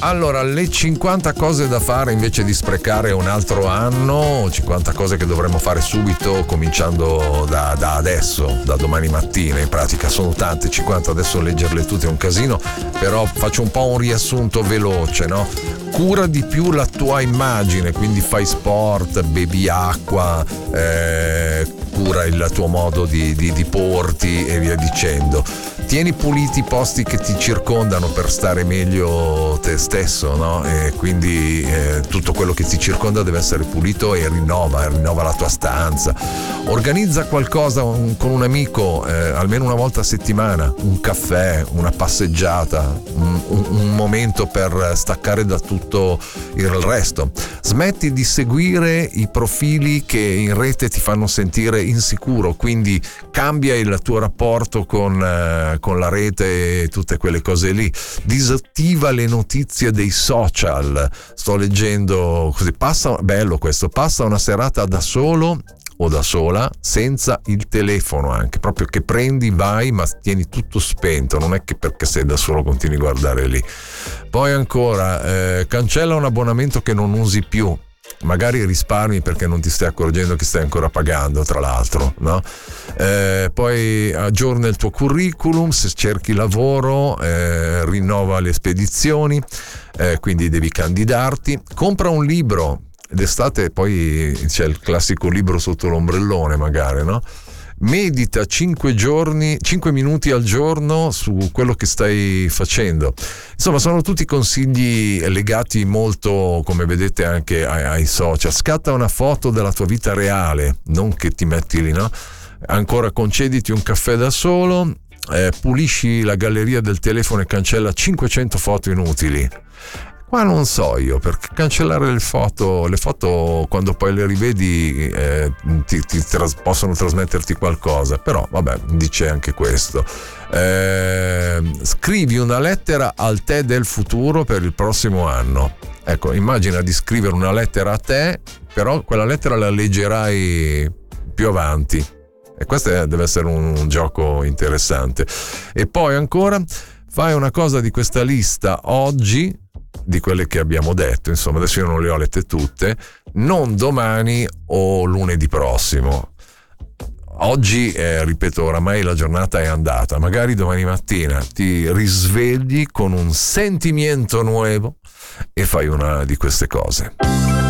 Allora, le 50 cose da fare invece di sprecare un altro anno, 50 cose che dovremmo fare subito, cominciando da adesso, da domani mattina. In pratica sono tante, 50, adesso leggerle tutte è un casino, però faccio un po' un riassunto veloce, no? Cura di più la tua immagine, quindi fai sport, bevi acqua, cura il tuo modo di porti e via dicendo. Tieni puliti i posti che ti circondano per stare meglio te stesso, no? E quindi tutto quello che ti circonda deve essere pulito e rinnova la tua stanza. Organizza qualcosa con un amico, almeno una volta a settimana, un caffè, una passeggiata, un momento per staccare da tutto il resto. Smetti di seguire i profili che in rete ti fanno sentire insicuro, quindi cambia il tuo rapporto con la rete e tutte quelle cose lì. Disattiva le notizie dei social. Sto leggendo così, bello questo, passa una serata da solo o da sola senza il telefono, anche proprio che prendi, vai, ma tieni tutto spento, non è che perché sei da solo continui a guardare lì. Poi ancora cancella un abbonamento che non usi più, magari risparmi perché non ti stai accorgendo che stai ancora pagando, tra l'altro, no? Poi aggiorna il tuo curriculum, se cerchi lavoro, rinnova le spedizioni, quindi devi candidarti. Compra un libro, d'estate poi c'è il classico libro sotto l'ombrellone magari, no? Medita 5 minuti al giorno su quello che stai facendo. Insomma, sono tutti consigli legati molto, come vedete, anche ai social. Scatta una foto della tua vita reale, non che ti metti lì, no? Ancora, concediti un caffè da solo, pulisci la galleria del telefono e cancella 500 foto inutili. Qua non so io, perché cancellare le foto quando poi le rivedi possono trasmetterti qualcosa, però vabbè, dice anche questo. Scrivi una lettera al te del futuro per il prossimo anno. Ecco, immagina di scrivere una lettera a te, però quella lettera la leggerai più avanti, e questo deve essere un gioco interessante. E poi ancora fai una cosa di questa lista oggi, di quelle che abbiamo detto, insomma adesso io non le ho lette tutte, non domani o lunedì prossimo. Oggi, ripeto, oramai la giornata è andata, magari domani mattina ti risvegli con un sentimento nuovo e fai una di queste cose.